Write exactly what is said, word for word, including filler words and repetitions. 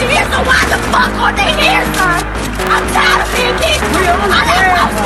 here, so why the fuck are they here, son? I'm tired of being kicked. I'm